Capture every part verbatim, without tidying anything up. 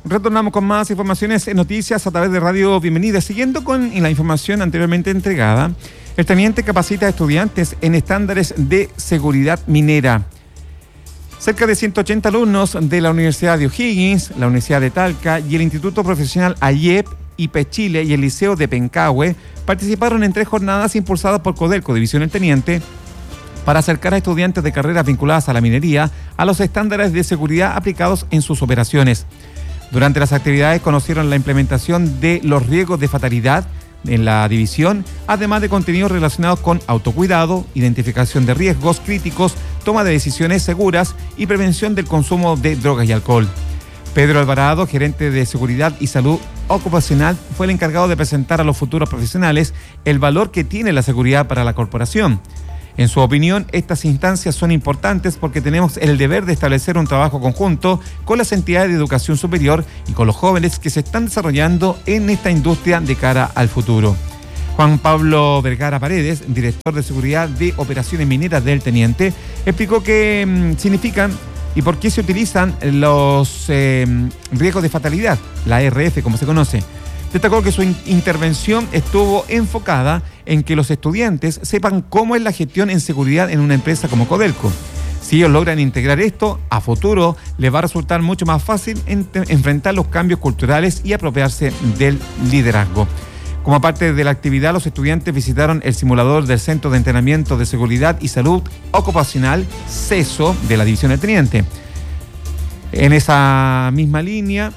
Retornamos con más informaciones en noticias a través de Radio Bienvenida. Siguiendo con la información anteriormente entregada, el teniente capacita a estudiantes en estándares de seguridad minera. Cerca de ciento ochenta alumnos de la Universidad de O'Higgins, la Universidad de Talca y el Instituto Profesional AYEP, I P E Chile y el Liceo de Pencahue participaron en tres jornadas impulsadas por Codelco División El Teniente para acercar a estudiantes de carreras vinculadas a la minería a los estándares de seguridad aplicados en sus operaciones. Durante las actividades conocieron la implementación de los riesgos de fatalidad en la división, además de contenidos relacionados con autocuidado, identificación de riesgos críticos, toma de decisiones seguras y prevención del consumo de drogas y alcohol. Pedro Alvarado, gerente de Seguridad y Salud Ocupacional, fue el encargado de presentar a los futuros profesionales el valor que tiene la seguridad para la corporación. En su opinión, estas instancias son importantes porque tenemos el deber de establecer un trabajo conjunto con las entidades de educación superior y con los jóvenes que se están desarrollando en esta industria de cara al futuro. Juan Pablo Vergara Paredes, director de Seguridad de Operaciones Mineras del Teniente, explicó qué mmm, significan y por qué se utilizan los eh, riesgos de fatalidad, la R F como se conoce. Destacó que su in- intervención estuvo enfocada en que los estudiantes sepan cómo es la gestión en seguridad en una empresa como Codelco. Si ellos logran integrar esto, a futuro les va a resultar mucho más fácil ent- enfrentar los cambios culturales y apropiarse del liderazgo. Como parte de la actividad, los estudiantes visitaron el simulador del Centro de Entrenamiento de Seguridad y Salud Ocupacional, CESO, de la División del Teniente. En esa misma línea,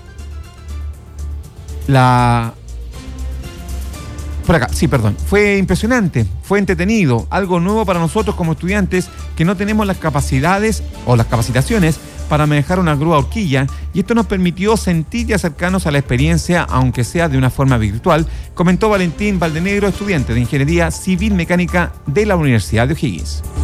la... Por acá, sí, perdón. Fue impresionante, fue entretenido, algo nuevo para nosotros como estudiantes que no tenemos las capacidades o las capacitaciones para manejar una grúa horquilla, y esto nos permitió sentir y acercarnos a la experiencia, aunque sea de una forma virtual, comentó Valentín Valdenegro, estudiante de Ingeniería Civil Mecánica de la Universidad de O'Higgins.